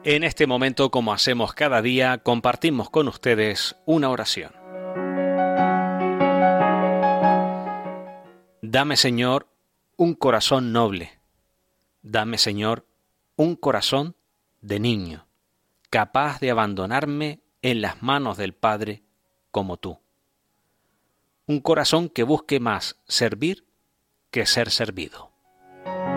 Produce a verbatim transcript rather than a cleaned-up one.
En este momento, como hacemos cada día, compartimos con ustedes una oración. Dame, Señor, un corazón noble. Dame, Señor, un corazón de niño, capaz de abandonarme en las manos del Padre como tú. Un corazón que busque más servir que ser servido.